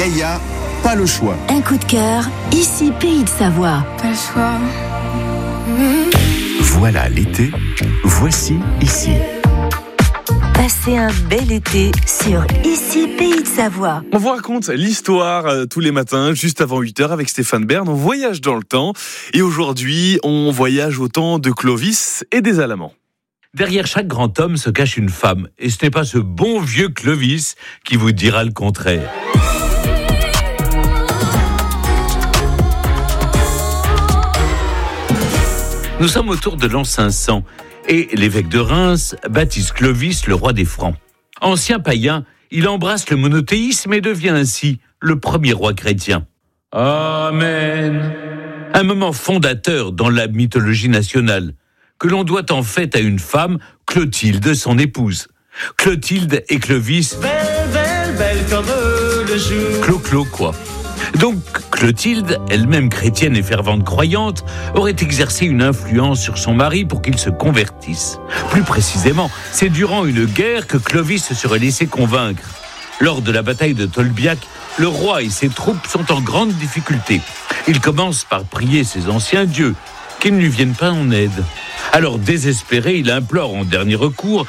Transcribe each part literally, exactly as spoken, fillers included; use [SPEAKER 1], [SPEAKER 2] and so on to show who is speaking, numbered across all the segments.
[SPEAKER 1] Gaïa, pas le choix.
[SPEAKER 2] Un coup de cœur, ici Pays de Savoie.
[SPEAKER 3] Pas le choix.
[SPEAKER 4] Voilà l'été, voici ici.
[SPEAKER 2] Passez un bel été sur Ici Pays de Savoie.
[SPEAKER 5] On vous raconte l'histoire euh, tous les matins, juste avant huit heures avec Stéphane Bern. On voyage dans le temps et aujourd'hui, on voyage au temps de Clovis et des Alamans.
[SPEAKER 6] Derrière chaque grand homme se cache une femme. Et ce n'est pas ce bon vieux Clovis qui vous dira le contraire. Nous sommes autour de l'an cinq cents et l'évêque de Reims baptise Clovis le roi des Francs. Ancien païen, il embrasse le monothéisme et devient ainsi le premier roi chrétien. Amen. Un moment fondateur dans la mythologie nationale, que l'on doit en fait à une femme, Clotilde, son épouse. Clotilde et Clovis,
[SPEAKER 7] belle, belle, belle comme le jour.
[SPEAKER 6] Clo-Clo, quoi. Donc, Clotilde, elle-même chrétienne et fervente croyante, aurait exercé une influence sur son mari pour qu'il se convertisse. Plus précisément, c'est durant une guerre que Clovis se serait laissé convaincre. Lors de la bataille de Tolbiac, le roi et ses troupes sont en grande difficulté. Il commence par prier ses anciens dieux, qu'ils ne lui viennent pas en aide. Alors, désespéré, il implore en dernier recours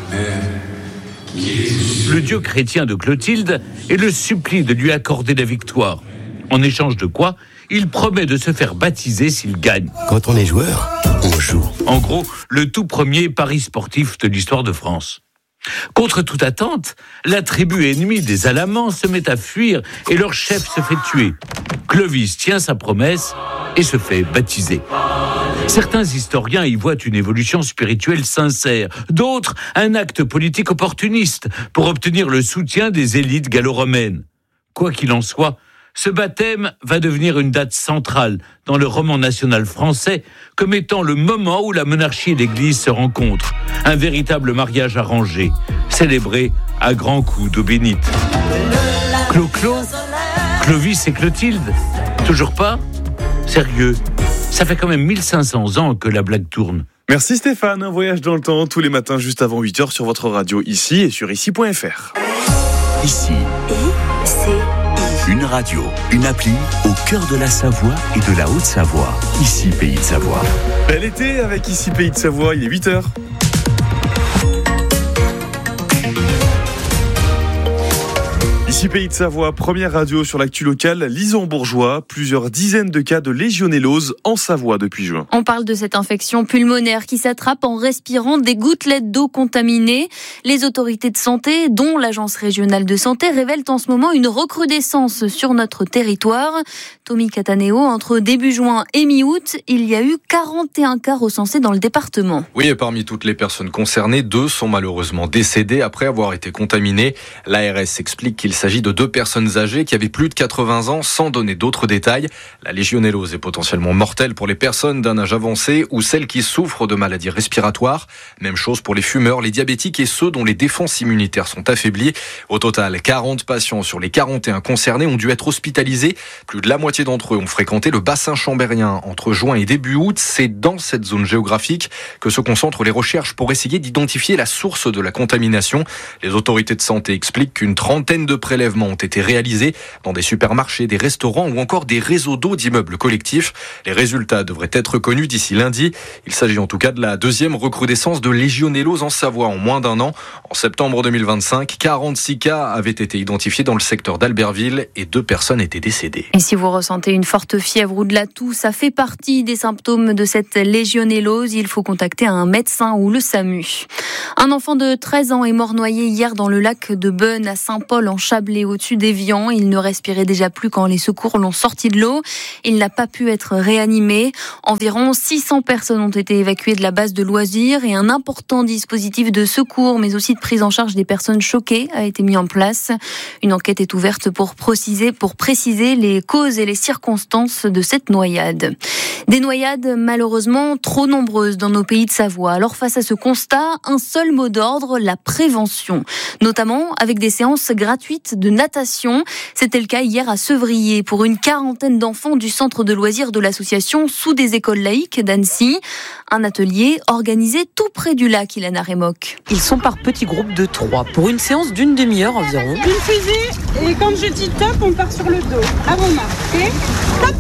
[SPEAKER 6] le dieu chrétien de Clotilde et le supplie de lui accorder la victoire. En échange de quoi, il promet de se faire baptiser s'il gagne.
[SPEAKER 4] Quand on est joueur, on joue.
[SPEAKER 6] En gros, le tout premier pari sportif de l'histoire de France. Contre toute attente, la tribu ennemie des Alamans se met à fuir et leur chef se fait tuer. Clovis tient sa promesse et se fait baptiser. Certains historiens y voient une évolution spirituelle sincère, d'autres un acte politique opportuniste pour obtenir le soutien des élites gallo-romaines. Quoi qu'il en soit, ce baptême va devenir une date centrale dans le roman national français comme étant le moment où la monarchie et l'Église se rencontrent. Un véritable mariage arrangé, célébré à grands coups d'eau bénite. Clo-Clo, Clovis et Clotilde, toujours pas ? Sérieux ? Ça fait quand même mille cinq cents ans que la blague tourne.
[SPEAKER 5] Merci Stéphane, un voyage dans le temps tous les matins juste avant huit heures sur votre radio ici et sur ici point f r.
[SPEAKER 4] Ici,
[SPEAKER 2] I-C-I.
[SPEAKER 4] une radio, une appli au cœur de la Savoie et de la Haute-Savoie. Ici Pays de Savoie.
[SPEAKER 5] Bel été avec Ici Pays de Savoie, il est huit heures. Ici Pays de Savoie, première radio sur l'actu locale, Lison-Bourgeois, plusieurs dizaines de cas de légionellose en Savoie depuis juin.
[SPEAKER 3] On parle de cette infection pulmonaire qui s'attrape en respirant des gouttelettes d'eau contaminées. Les autorités de santé, dont l'Agence régionale de santé, révèlent en ce moment une recrudescence sur notre territoire. Tommy Cataneo, entre début juin et mi-août, il y a eu quarante et un cas recensés dans le département.
[SPEAKER 8] Oui, et parmi toutes les personnes concernées, deux sont malheureusement décédées après avoir été contaminées. L'A R S explique qu'il s'agit de deux personnes âgées qui avaient plus de quatre-vingts ans sans donner d'autres détails. La légionellose est potentiellement mortelle pour les personnes d'un âge avancé ou celles qui souffrent de maladies respiratoires. Même chose pour les fumeurs, les diabétiques et ceux dont les défenses immunitaires sont affaiblies. Au total, quarante patients sur les quarante et un concernés ont dû être hospitalisés. Plus de la moitié d'entre eux ont fréquenté le bassin chambérien entre juin et début août. C'est dans cette zone géographique que se concentrent les recherches pour essayer d'identifier la source de la contamination. Les autorités de santé expliquent qu'une trentaine de prélèvements ont été réalisés dans des supermarchés, des restaurants ou encore des réseaux d'eau d'immeubles collectifs. Les résultats devraient être connus d'ici lundi. Il s'agit en tout cas de la deuxième recrudescence de légionellose en Savoie en moins d'un an. En septembre deux mille vingt-cinq, quarante-six cas avaient été identifiés dans le secteur d'Albertville et deux personnes étaient décédées.
[SPEAKER 3] Et si vous ressentez une forte fièvre ou de la toux, ça fait partie des symptômes de cette légionellose. Il faut contacter un médecin ou le SAMU. Un enfant de treize ans est mort noyé hier dans le lac de Beune à Saint-Paul en Chablais au-dessus d'Évian. Il ne respirait déjà plus quand les secours l'ont sorti de l'eau. Il n'a pas pu être réanimé. Environ six cents personnes ont été évacuées de la base de loisirs et un important dispositif de secours mais aussi de prise en charge des personnes choquées a été mis en place. Une enquête est ouverte pour préciser, pour préciser les causes et les circonstances de cette noyade. Des noyades malheureusement trop nombreuses dans nos pays de Savoie. Alors face à ce constat, un seul mot d'ordre, la prévention. Notamment avec des séances gratuites de natation. C'était le cas hier à Sevrier pour une quarantaine d'enfants du centre de loisirs de l'association Sous des écoles laïques d'Annecy. Un atelier organisé tout près du lac, Ilana Remoc.
[SPEAKER 1] Ils sont par petits groupes de trois pour une séance d'une demi-heure environ.
[SPEAKER 9] Une fusée et quand je dis top, on part sur le dos. À vos mains. Et top.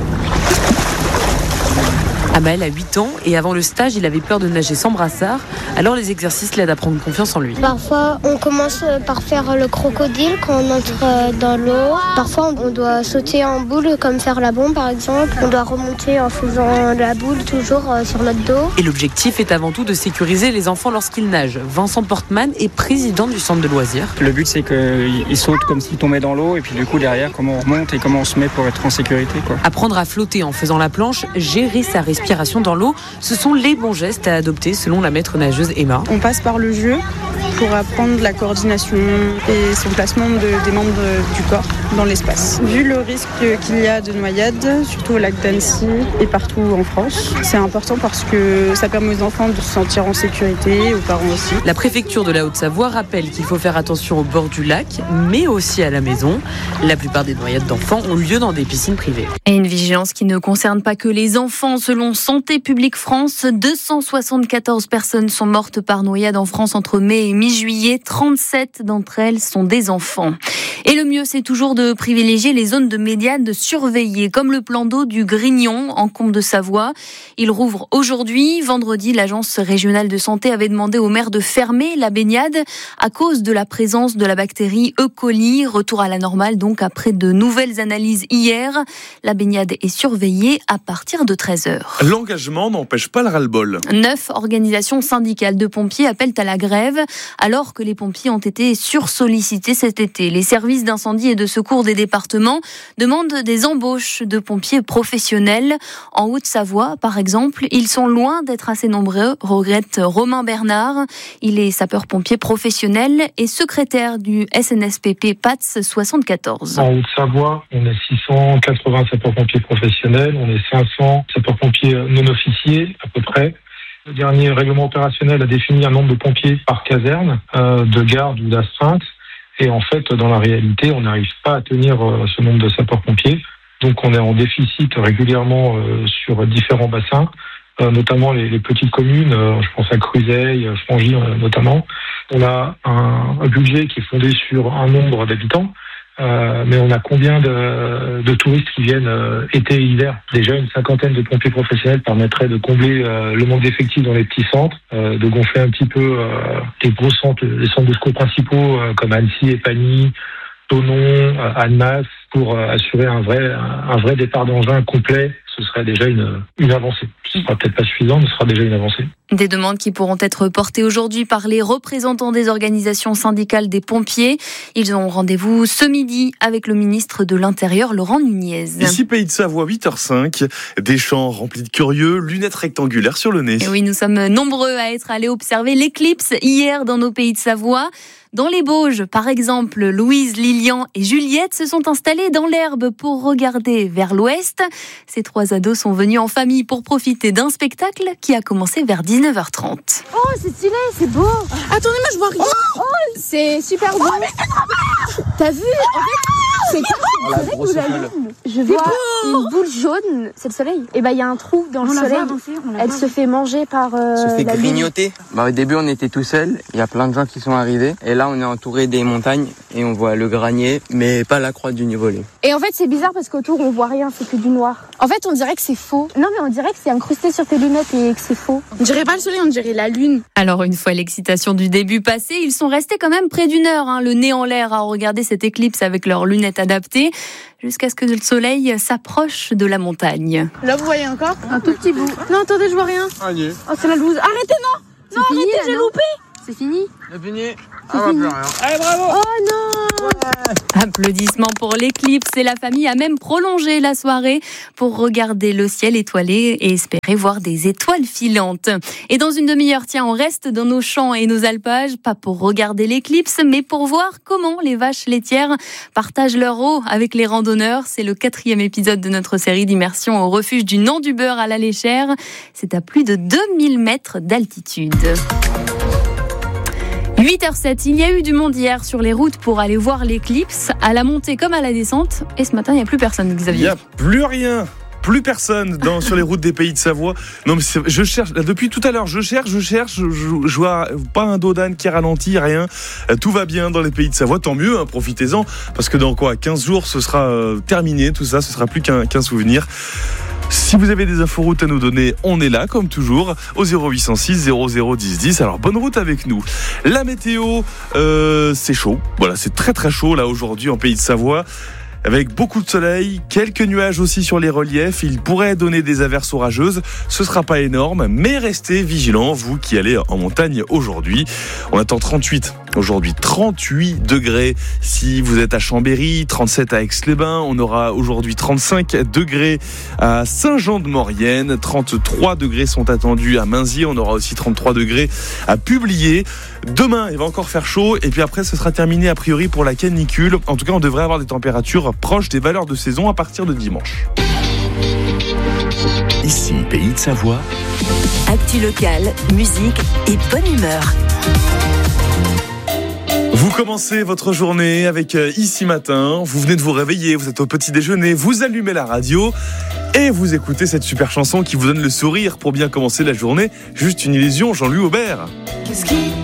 [SPEAKER 1] Amael a huit ans et avant le stage, il avait peur de nager sans brassard. Alors les exercices l'aident à prendre confiance en lui.
[SPEAKER 10] Parfois, on commence par faire le crocodile quand on entre dans l'eau. Parfois, on doit sauter en boule comme faire la bombe par exemple. On doit remonter en faisant la boule toujours sur notre dos.
[SPEAKER 1] Et l'objectif est avant tout de sécuriser les enfants lorsqu'ils nagent. Vincent Portman est président du centre de loisirs.
[SPEAKER 11] Le but, c'est qu'ils sautent comme s'ils tombaient dans l'eau et puis du coup derrière, comment on remonte et comment on se met pour être en sécurité, quoi.
[SPEAKER 1] Apprendre à flotter en faisant la planche, gérer sa respiration dans l'eau, ce sont les bons gestes à adopter selon la maître nageuse Emma.
[SPEAKER 9] On passe par le jeu pour apprendre la coordination et son placement de, des membres de, du corps dans l'espace. Vu le risque qu'il y a de noyade, surtout au lac d'Annecy et partout en France, c'est important parce que ça permet aux enfants de se sentir en sécurité, aux parents aussi.
[SPEAKER 1] La préfecture de la Haute-Savoie rappelle qu'il faut faire attention au bord du lac, mais aussi à la maison. La plupart des noyades d'enfants ont lieu dans des piscines privées.
[SPEAKER 3] Et une vigilance qui ne concerne pas que les enfants. Selon Santé publique France, deux cent soixante-quatorze personnes sont mortes par noyade en France entre mai et mi-juillet. trente-sept d'entre elles sont des enfants. Et le mieux, c'est toujours de privilégier les zones de baignade surveillées, comme le plan d'eau du Grignon, en Combe de Savoie. Il rouvre aujourd'hui. Vendredi, l'Agence régionale de santé avait demandé au maire de fermer la baignade à cause de la présence de la bactérie E. coli. Retour à la normale, donc, après de nouvelles analyses hier. La baignade est surveillée à partir de treize heures.
[SPEAKER 5] L'engagement n'empêche pas le ras-le-bol.
[SPEAKER 3] Neuf organisations syndicales de pompiers appellent à la grève, alors que les pompiers ont été sursollicités cet été. Les services d'incendie et de secours des départements demandent des embauches de pompiers professionnels. En Haute-Savoie, par exemple, ils sont loin d'être assez nombreux, regrette Romain Bernard. Il est sapeur-pompier professionnel et secrétaire du S N S P P P A T S soixante-quatorze.
[SPEAKER 12] En Haute-Savoie, on est six cent quatre-vingts sapeurs-pompiers professionnels, on est cinq cents sapeurs-pompiers non-officiers à peu près. Le dernier règlement opérationnel a défini un nombre de pompiers par caserne, euh, de garde ou d'astreinte. Et en fait, dans la réalité, on n'arrive pas à tenir euh, ce nombre de sapeurs-pompiers. Donc on est en déficit régulièrement euh, sur différents bassins, euh, notamment les, les petites communes, euh, je pense à Cruzeil, Frangy euh, notamment. On a un, un budget qui est fondé sur un nombre d'habitants. Euh, mais on a combien de, de touristes qui viennent euh, été et hiver? Déjà, une cinquantaine de pompiers professionnels permettrait de combler euh, le manque d'effectifs dans les petits centres, euh, de gonfler un petit peu euh, les gros centres, les centres de secours principaux euh, comme Annecy, Épagny, Thonon, euh, Annemasse, pour euh, assurer un vrai, un, un vrai départ d'engin complet. Ce serait déjà une, une avancée. Ce ne sera peut-être pas suffisant, mais ce sera déjà une avancée.
[SPEAKER 3] Des demandes qui pourront être portées aujourd'hui par les représentants des organisations syndicales des pompiers. Ils ont rendez-vous ce midi avec le ministre de l'Intérieur, Laurent Nunez.
[SPEAKER 5] Ici, Pays de Savoie, huit heures cinq, des champs remplis de curieux, lunettes rectangulaires sur le nez.
[SPEAKER 3] Et oui, nous sommes nombreux à être allés observer l'éclipse hier dans nos Pays de Savoie. Dans les Bauges, par exemple, Louise, Lilian et Juliette se sont installés dans l'herbe pour regarder vers l'ouest. Ces trois ados sont venus en famille pour profiter d'un spectacle qui a commencé vers dix-neuf heures trente.
[SPEAKER 10] Oh, c'est stylé, c'est beau.
[SPEAKER 9] Attendez, moi je vois rien.
[SPEAKER 10] Oh, c'est super beau. Oh, t'as vu? En fait, c'est pas le soleil ou la lune? Je vois une boule jaune, c'est le soleil. Et bah il y a un trou dans le soleil. Elle se fait manger par euh,
[SPEAKER 13] se fait
[SPEAKER 10] la
[SPEAKER 13] grignoter. Bah au début on était tout seul, il y a plein de gens qui sont arrivés et là on est entouré des montagnes et on voit le granier mais pas la croix du Nivolé.
[SPEAKER 10] Et en fait c'est bizarre parce qu'autour on voit rien, c'est que du noir. En fait on dirait que c'est faux. Non mais on dirait que c'est incrusté sur tes lunettes et que c'est faux.
[SPEAKER 9] On dirait pas le soleil, on dirait la lune.
[SPEAKER 3] Alors une fois l'excitation du début passée, ils sont restés quand même près d'une heure, hein, le nez en l'air à regarder cette éclipse avec leurs lunettes adaptées, jusqu'à ce que le soleil s'approche de la montagne.
[SPEAKER 9] Là vous voyez encore
[SPEAKER 10] un tout petit bout.
[SPEAKER 9] Non attendez, je vois rien.
[SPEAKER 13] Allez.
[SPEAKER 9] Oh c'est la loose. Arrêtez non. Non
[SPEAKER 10] fini,
[SPEAKER 9] arrêtez, j'ai
[SPEAKER 10] non.
[SPEAKER 9] loupé.
[SPEAKER 10] C'est fini.
[SPEAKER 13] C'est fini.
[SPEAKER 10] C'est
[SPEAKER 13] ah,
[SPEAKER 10] fini.
[SPEAKER 13] Rien.
[SPEAKER 9] Allez bravo.
[SPEAKER 10] Oh non.
[SPEAKER 3] Ouais. Applaudissements pour l'éclipse et la famille a même prolongé la soirée pour regarder le ciel étoilé et espérer voir des étoiles filantes. Et dans une demi-heure, tiens, on reste dans nos champs et nos alpages, pas pour regarder l'éclipse, mais pour voir comment les vaches laitières partagent leur eau avec les randonneurs. C'est le quatrième épisode de notre série d'immersion au refuge du Nant du Beurre à la Léchère. C'est à plus de deux mille mètres d'altitude. huit heures zéro sept, il y a eu du monde hier sur les routes pour aller voir l'éclipse, à la montée comme à la descente. Et ce matin, il n'y a plus personne, Xavier.
[SPEAKER 5] Il n'y a plus rien. Plus personne dans, sur les routes des Pays de Savoie. Non, mais c'est, je cherche, là, depuis tout à l'heure, je cherche, je cherche, je, je, je vois pas un dos d'âne qui ralentit, rien. Euh, tout va bien dans les Pays de Savoie, tant mieux, hein, profitez-en, parce que dans quoi, quinze jours, ce sera euh, terminé, tout ça, ce sera plus qu'un, qu'un souvenir. Si vous avez des inforoutes à nous donner, on est là, comme toujours, au zéro huit cent six zéro zéro dix dix. Alors, bonne route avec nous. La météo, euh, c'est chaud. Voilà, c'est très très chaud, là, aujourd'hui, en Pays de Savoie. Avec beaucoup de soleil, quelques nuages aussi sur les reliefs, il pourrait donner des averses orageuses. Ce sera pas énorme, mais restez vigilants, vous qui allez en montagne aujourd'hui. On attend trente-huit aujourd'hui, trente-huit degrés si vous êtes à Chambéry, trente-sept à Aix-les-Bains. On aura aujourd'hui trente-cinq degrés à Saint-Jean-de-Maurienne, trente-trois degrés sont attendus à Mainzier. On aura aussi trente-trois degrés à Publier. Demain, il va encore faire chaud et puis après, ce sera terminé a priori pour la canicule. En tout cas, on devrait avoir des températures proches des valeurs de saison à partir de dimanche.
[SPEAKER 4] Ici, Pays de Savoie.
[SPEAKER 2] Actu locale, musique et bonne humeur.
[SPEAKER 5] Vous commencez votre journée avec Ici Matin, vous venez de vous réveiller, vous êtes au petit déjeuner, vous allumez la radio et vous écoutez cette super chanson qui vous donne le sourire pour bien commencer la journée. Juste une illusion, Jean-Louis Aubert.
[SPEAKER 14] Qu'est-ce qui